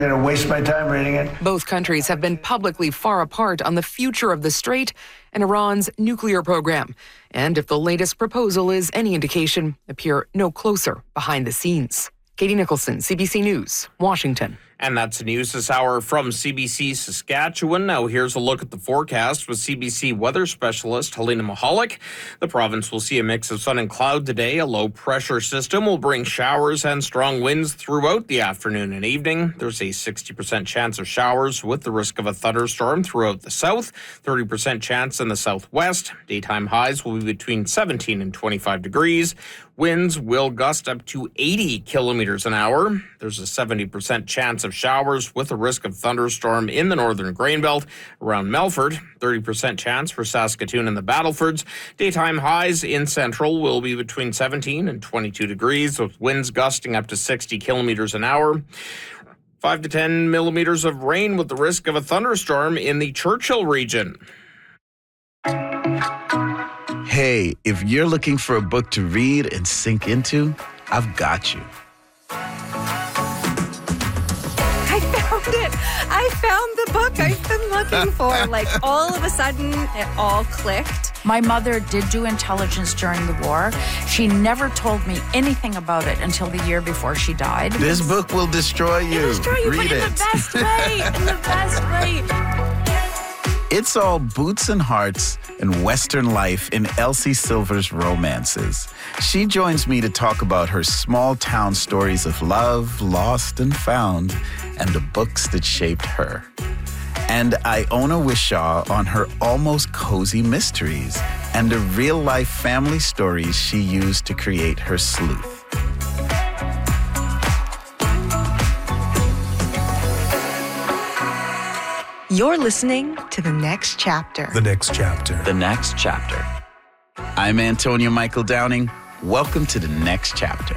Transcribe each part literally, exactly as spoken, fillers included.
going to waste my time reading it. Both countries have been publicly far apart on the future of the Strait and Iran's nuclear program. And if the latest proposal is any indication, appear no closer behind the scenes. Katie Nicholson, C B C News, Washington. And that's the news this hour from C B C Saskatchewan. Now here's a look at the forecast with C B C weather specialist Helena Mahalik. The province will see a mix of sun and cloud today. A low pressure system will bring showers and strong winds throughout the afternoon and evening. There's a sixty percent chance of showers with the risk of a thunderstorm throughout the south, thirty percent chance in the southwest. Daytime highs will be between seventeen and twenty-five degrees. Winds will gust up to eighty kilometers an hour. There's a seventy percent chance of showers with a risk of thunderstorm in the northern grain belt around Melfort. thirty percent chance for Saskatoon and the Battlefords. Daytime highs in central will be between seventeen and twenty-two degrees, with winds gusting up to sixty kilometers an hour. five to ten millimeters of rain with the risk of a thunderstorm in the Churchill region. Hey, if you're looking for a book to read and sink into, I've got you. I found it. I found the book I've been looking for. Like, all of a sudden, it all clicked. My mother did do intelligence during the war. She never told me anything about it until the year before she died. This book will destroy you. It'll destroy you, Read but it. in the best way. In the best way. It's all boots and hearts and Western life in Elsie Silver's romances. She joins me to talk about her small town stories of love, lost and found, and the books that shaped her. And Iona Wishaw on her almost cozy mysteries and the real-life family stories she used to create her sleuth. You're listening to The Next Chapter. The Next Chapter. The Next Chapter. I'm Antonio Michael Downing. Welcome to The Next Chapter.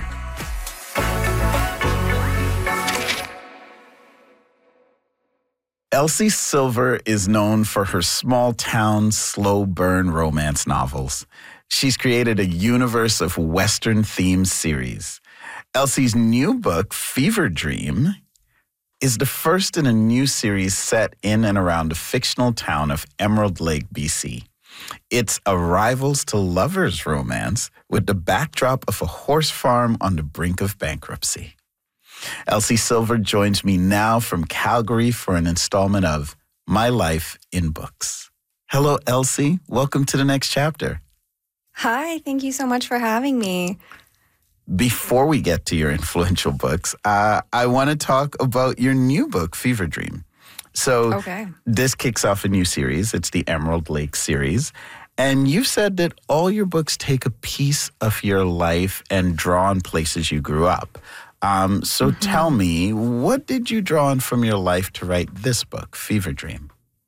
Elsie Silver is known for her small-town, slow-burn romance novels. She's created a universe of Western-themed series. Elsie's new book, Fever Dream, is the first in a new series set in and around the fictional town of Emerald Lake, B C. It's a rivals to lovers romance with the backdrop of a horse farm on the brink of bankruptcy. Elsie Silver joins me now from Calgary for an installment of My Life in Books. Hello, Elsie. Welcome to The Next Chapter. Hi, thank you so much for having me. Before we get to your influential books, uh, I want to talk about your new book, Fever Dream. So okay. This kicks off a new series. It's the Emerald Lake series. And you've said that all your books take a piece of your life and draw on places you grew up. Um, so mm-hmm. Tell me, what did you draw on from your life to write this book, Fever Dream?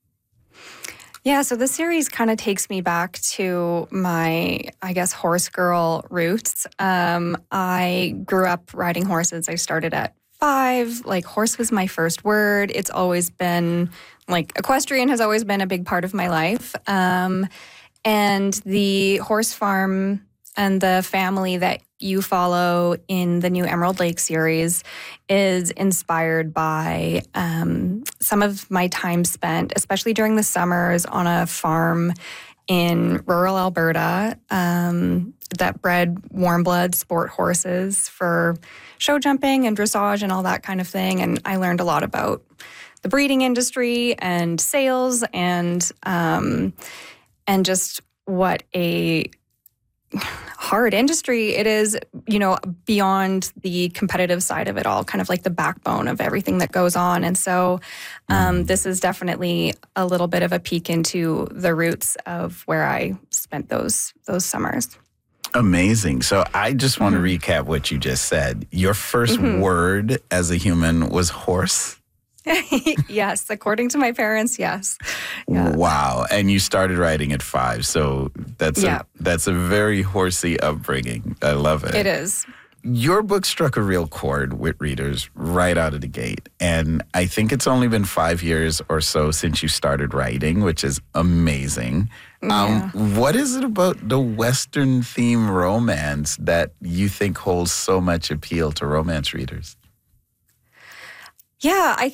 Yeah, so this series kind of takes me back to my, I guess, horse girl roots. Um, I grew up riding horses. I started at five. Like, horse was my first word. It's always been, like, equestrian has always been a big part of my life. Um, and the horse farm and the family that you follow in the new Emerald Lake series is inspired by um, some of my time spent, especially during the summers, on a farm in rural Alberta um, that bred warm blood sport horses for show jumping and dressage and all that kind of thing. And I learned a lot about the breeding industry and sales and um, and just what a hard industry it is, you know, beyond the competitive side of it all, kind of like the backbone of everything that goes on. And so um, this is definitely a little bit of a peek into the roots of where I spent those those summers. Amazing. So I just want mm-hmm. to recap what you just said. Your first mm-hmm. word as a human was horse? Yes, according to my parents, yes. Yeah. Wow. And you started writing at five, so that's yeah. a, that's a very horsey upbringing. I love it. It is. Your book struck a real chord with readers right out of the gate. And I think it's only been five years or so since you started writing, which is amazing. Yeah. Um, what is it about the Western theme romance that you think holds so much appeal to romance readers? Yeah, I